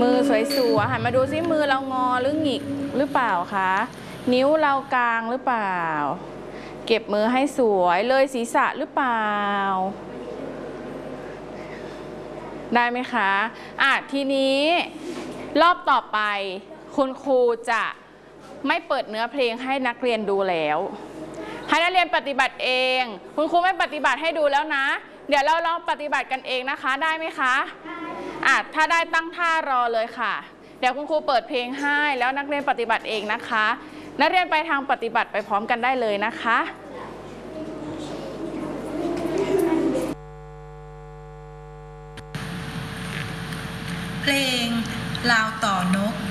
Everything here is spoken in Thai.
มือสวยๆหันมาดูซิมือเรางอหรือหงิกหรือเปล่าคะนิ้วเรากลางหรือเปล่าเก็บมือให้สวยเลยศีรษะหรือเปล่าได้ไหมคะทีนี้รอบต่อไปคุณครูจะไม่เปิดเนื้อเพลงให้นักเรียนดูแล้วให้นักเรียนปฏิบัติเองคุณครูไม่ปฏิบัติให้ดูแล้วนะเดี๋ยวเราลองปฏิบัติกันเองนะคะได้ไหมคะถ้าได้ตั้งท่ารอเลยค่ะเดี๋ยวคุณครูเปิดเพลงให้แล้วนักเรียนปฏิบัติเองนะคะนักเรียนไปทางปฏิบัติไปพร้อมกันได้เลยนะคะเพลงลาวต่อนก